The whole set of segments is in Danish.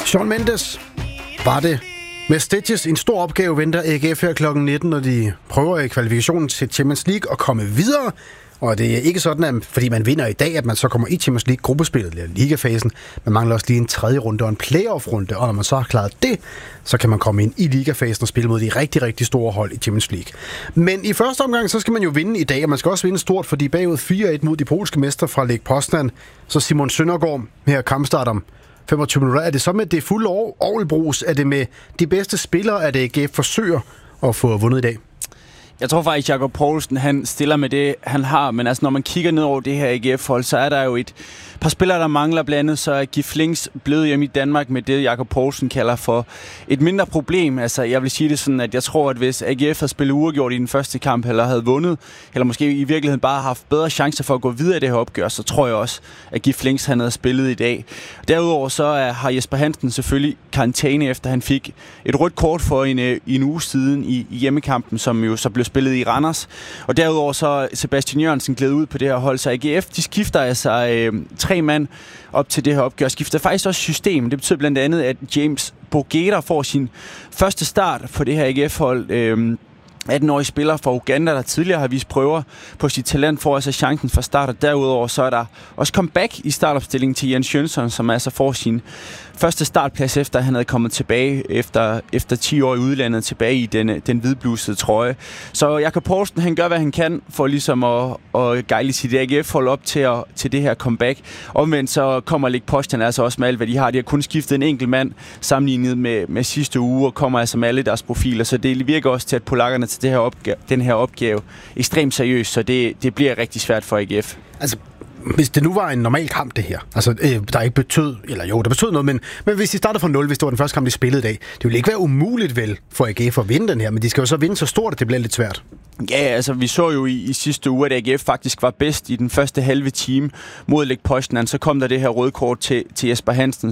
Shawn Mendes var det. Med Stitches en stor opgave venter AGF her kl. 19, når de prøver i kvalifikationen til Champions League at komme videre. Og det er ikke sådan, at fordi man vinder i dag, at man så kommer i Champions League gruppespillet eller ligafasen. Man mangler også lige en tredje runde og en playoff-runde, og når man så har klaret det, så kan man komme ind i ligafasen og spille mod de rigtig, rigtig store hold i Champions League. Men i første omgang, så skal man jo vinde i dag, og man skal også vinde stort, fordi bagud 4-1 mod de polske mestre fra Lech Poznan, så Simon Søndergaard her kampstart om 25 minutter. Er det så med det fulde orgelbrus? Er det med de bedste spillere, at AGF forsøger at få vundet i dag? Jeg tror faktisk, Jakob Poulsen, han stiller med det, han har. Men altså, når man kigger ned over det her AGF-hold, så er der jo et par spillere, der mangler. Blandt andet så er Gif Links blevet hjemme i Danmark med det, Jakob Poulsen kalder for et mindre problem. Altså, jeg vil sige det sådan, at jeg tror, at hvis AGF havde spillet uafgjort i den første kamp, eller havde vundet, eller måske i virkeligheden bare haft bedre chancer for at gå videre i det her opgør, så tror jeg også, at Gif Links, han havde spillet i dag. Derudover så har Jesper Hansen selvfølgelig karantæne, efter han fik et rødt kort for en uge siden i hjemmekampen, som jo så blev spillet i Randers. Og derudover så Sebastian Jørgensen glædet ud på det her hold, så AGF, de skifter altså 3 mand op til det her opgør. Skifter faktisk også system. Det betyder blandt andet, at James Bogeda får sin første start på det her AGF-hold. 18-årig spiller fra Uganda, der tidligere har vist prøver på sit talent, får altså chancen fra start, og derudover så er der også comeback i startopstillingen til Jens Jønsson, som altså får sin første startplads, efter han havde kommet tilbage efter 10 år i udlandet, tilbage i den hvidblusede trøje. Så Jakob Poulsen, han gør, hvad han kan for ligesom at gejle sit AGF-hold op til det her comeback. Omvendt så kommer Lech Poznan altså også med alt, hvad de har. De har kun skiftet en enkelt mand sammenlignet med sidste uge, og kommer altså med alle deres profiler. Så det virker også til, at polakkerne til den her opgave ekstremt seriøst, så det bliver rigtig svært for AGF. Altså, hvis det nu var en normal kamp, det her, altså der ikke betød, eller jo, der betød noget, men hvis de startede fra 0, hvis det var den første kamp, de spillede i dag, det ville ikke være umuligt vel for AGF at vinde den her, men de skal jo så vinde så stort, at det bliver lidt svært. Ja, altså vi så jo i sidste uge, at AGF faktisk var bedst i den første halve time mod Lech Poznan. Så kom der det her røde kort til Jesper Hansen,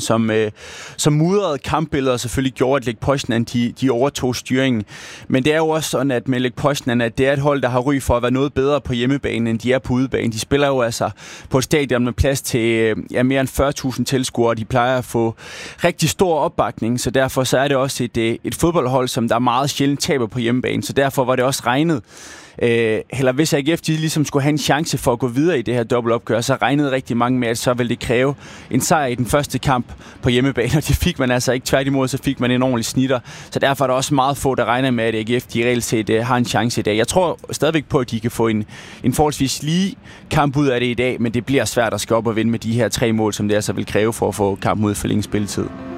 som mudrede kampbilledet og selvfølgelig gjorde, at Lech Poznan de overtog styringen. Men det er jo også sådan, at med Lech Poznan, at det er et hold, der har ry for at være noget bedre på hjemmebane, end de er på udebane. De spiller jo altså på et stadion med plads til mere end 40.000 tilskuere, og de plejer at få rigtig stor opbakning, så derfor så er det også et fodboldhold, som der meget sjældent taber på hjemmebane. Så derfor var det også regnet. Eller hvis AGF de ligesom skulle have en chance for at gå videre i det her dobbeltopgør, så regnede rigtig mange med, at så ville det kræve en sejr i den første kamp på hjemmebane, og det fik man altså ikke. Tværtimod, så fik man en ordentlig snitter. Så derfor er der også meget få, der regner med, at AGF de reelt set har en chance i dag. Jeg tror stadigvæk på, at de kan få en forholdsvis lige kamp ud af det i dag, men det bliver svært at skal op og vinde med de her 3 mål, som det altså vil kræve for at få kampen ud for længe spilletid.